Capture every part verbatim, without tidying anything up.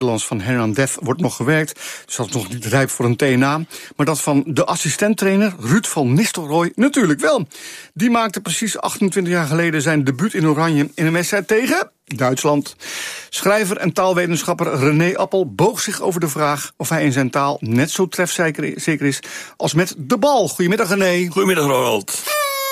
Nederlands van Hernandez wordt nog gewerkt. Dus dat is nog niet rijp voor een T N A. Maar dat van de assistenttrainer Ruud van Nistelrooy natuurlijk wel. Die maakte precies achtentwintig jaar geleden zijn debuut in Oranje in een wedstrijd tegen Duitsland. Schrijver en taalwetenschapper René Appel boog zich over de vraag of hij in zijn taal net zo trefzeker is als met de bal. Goedemiddag, René. Goedemiddag, Ronald.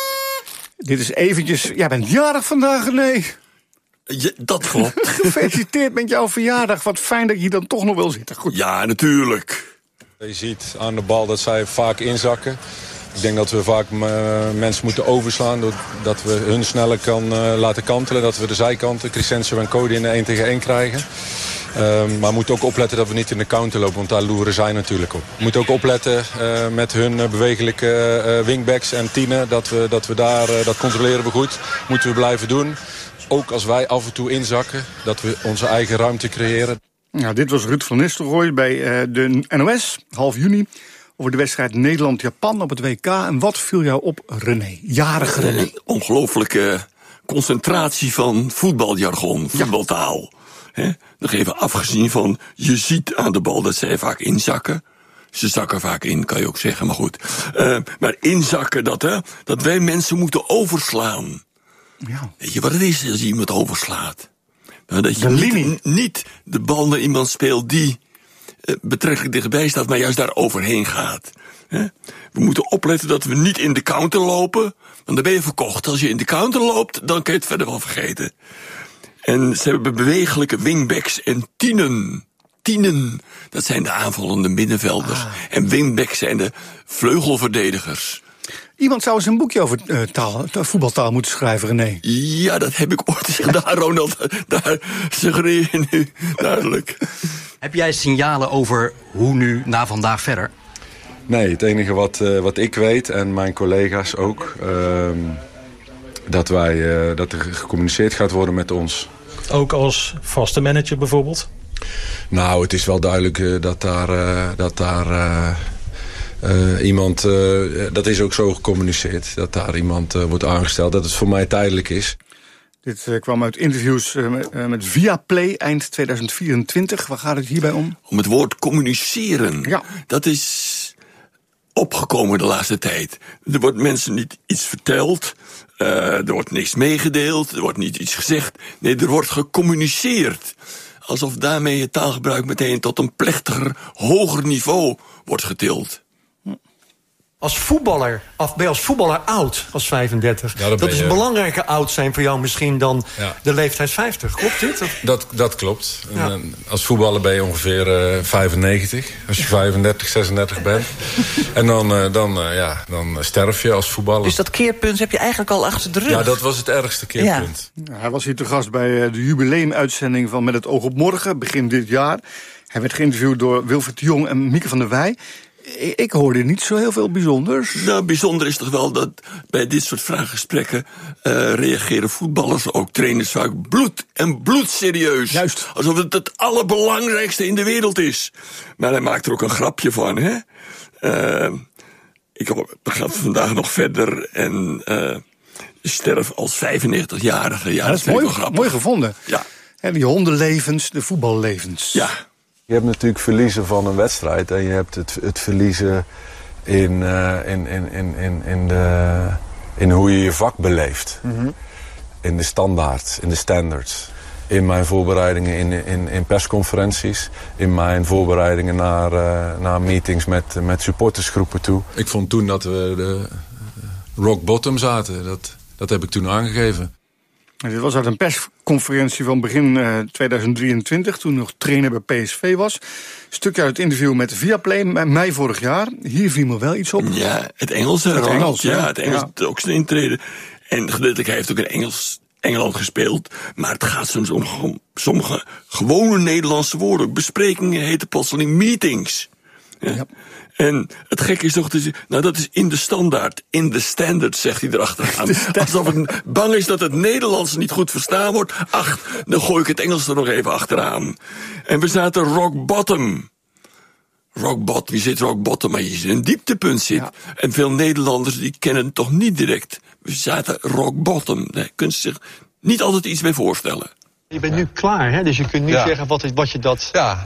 Dit is eventjes... Jij bent jarig vandaag, René. Ja, dat klopt. Gefeliciteerd met jouw verjaardag. Wat fijn dat je hier dan toch nog wil zitten. Goed. Ja, natuurlijk. Je ziet aan de bal dat zij vaak inzakken. Ik denk dat we vaak uh, mensen moeten overslaan. Dat we hun sneller kan uh, laten kantelen. Dat we de zijkanten, Crescencio en Cody in de één tegen één krijgen. Uh, maar we moeten ook opletten dat we niet in de counter lopen. Want daar loeren zij natuurlijk op. We moeten ook opletten uh, met hun uh, bewegelijke uh, wingbacks en tienen. Dat we, dat we daar, uh, dat controleren we goed. Moeten we blijven doen. Ook als wij af en toe inzakken. Dat we onze eigen ruimte creëren. Nou, dit was Ruud van Nistelrooy bij uh, de N O S, half juni. Over de wedstrijd Nederland-Japan op het W K. En wat viel jou op, René? Jarige René. Een ongelooflijke concentratie van voetbaljargon, voetbaltaal. Ja. He, nog even afgezien van, je ziet aan de bal dat zij vaak inzakken. Ze zakken vaak in, kan je ook zeggen, maar goed. Uh, maar inzakken, dat, hè, dat wij mensen moeten overslaan. Ja. Weet je wat het is als je iemand overslaat? Nou, dat je niet, niet de bal naar iemand speelt die uh, betrekkelijk dichtbij staat, maar juist daar overheen gaat. He? We moeten opletten dat we niet in de counter lopen, want dan ben je verkocht. Als je in de counter loopt, dan kun je het verder wel vergeten. En ze hebben bewegelijke wingbacks en tienen. Tienen, dat zijn de aanvallende middenvelders. Ah. En wingbacks zijn de vleugelverdedigers. Iemand zou eens een boekje over uh, taal, voetbaltaal moeten schrijven, René. Ja, dat heb ik ooit gedaan, Ronald. Daar suggereer je nu duidelijk. Heb jij signalen over hoe nu na vandaag verder? Nee, het enige wat, uh, wat ik weet, en mijn collega's ook, Uh, dat, wij, uh, dat er gecommuniceerd gaat worden met ons. Ook als vaste manager bijvoorbeeld? Nou, het is wel duidelijk uh, dat daar, uh, dat daar uh, uh, iemand... Uh, dat is ook zo gecommuniceerd, dat daar iemand uh, wordt aangesteld. Dat het voor mij tijdelijk is. Dit uh, kwam uit interviews uh, met, uh, met Viaplay eind tweeduizend vierentwintig. Waar gaat het hierbij om? Om het woord communiceren. Ja. Dat is opgekomen de laatste tijd. Er wordt mensen niet iets verteld. Uh, er wordt niks meegedeeld. Er wordt niet iets gezegd. Nee, er wordt gecommuniceerd. Alsof daarmee het taalgebruik meteen tot een plechtiger, hoger niveau wordt getild. Als voetballer, of ben je als voetballer oud, als vijfendertig. Ja, dat dat is een belangrijker oud zijn voor jou misschien dan ja. de leeftijd vijftig. Klopt dit? Of? Dat, dat klopt. Ja. En als voetballer ben je ongeveer uh, vijfennegentig. Als je vijfendertig, zesendertig bent. En dan, uh, dan, uh, ja, dan sterf je als voetballer. Dus dat keerpunt heb je eigenlijk al achter de rug? Ja, dat was het ergste keerpunt. Ja. Ja, hij was hier te gast bij de jubileumuitzending van Met het oog op morgen, begin dit jaar. Hij werd geïnterviewd door Wilfried de Jong en Mieke van der Wij. Ik hoorde niet zo heel veel bijzonders. Nou, bijzonder is toch wel dat bij dit soort vraaggesprekken uh, reageren voetballers, ook trainers vaak bloed en bloedserieus. Juist. Alsof het het allerbelangrijkste in de wereld is. Maar hij maakt er ook een grapje van, hè. Uh, ik hoop, dat gaat vandaag nog verder en uh, sterf als vijfennegentigjarige. Ja, ja, dat is mooi, mooi gevonden. Ja. En die hondenlevens, de voetballevens. Ja. Je hebt natuurlijk verliezen van een wedstrijd en je hebt het, het verliezen in, uh, in, in, in, in, in, de, in hoe je je vak beleeft. Mm-hmm. In de standaard, in de standards. In mijn voorbereidingen in, in, in persconferenties. In mijn voorbereidingen naar, uh, naar meetings met, met supportersgroepen toe. Ik vond toen dat we de rock bottom zaten. Dat, dat heb ik toen aangegeven. Dit was uit een persconferentie van begin uh, tweeduizend drieëntwintig... toen nog trainer bij P S V was. Stukje uit het interview met Viaplay, mei vorig jaar. Hier viel me wel iets op. Ja, het Engels. Het Engels, ja. Het Engels, ja. Ook zijn intrede. En gedeeltelijk, hij heeft ook in Engels, Engeland gespeeld. Maar het gaat soms om sommige gewone Nederlandse woorden. Besprekingen heten plotseling meetings. Ja. Ja. En het gekke is toch, te, nou dat is in de standaard, in de standard, zegt hij erachteraan. Alsof het bang is dat het Nederlands niet goed verstaan wordt. Ach, dan gooi ik het Engels er nog even achteraan. En we zaten rock bottom. Rock bottom, je zit rock bottom, maar je in een dieptepunt zit. Ja. En veel Nederlanders die kennen het toch niet direct. We zaten rock bottom, daar kunnen ze zich niet altijd iets bij voorstellen. Je bent nu klaar, hè? Dus je kunt nu ja. zeggen wat, wat je dat... Ja,